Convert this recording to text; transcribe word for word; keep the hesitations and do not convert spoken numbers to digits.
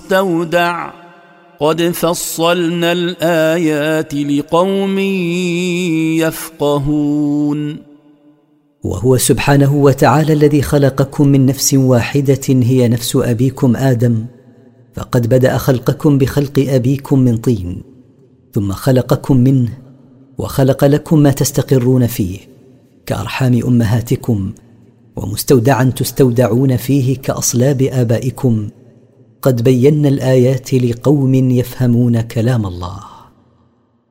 المستودع قد فصلنا الآيات لقوم يفقهون. وهو سبحانه وتعالى الذي خلقكم من نفس واحدة هي نفس أبيكم آدم، فقد بدأ خلقكم بخلق أبيكم من طين، ثم خلقكم منه وخلق لكم ما تستقرون فيه كأرحام أمهاتكم، ومستودعا تستودعون فيه كأصلاب آبائكم. قد بينا الآيات لقوم يفهمون كلام الله.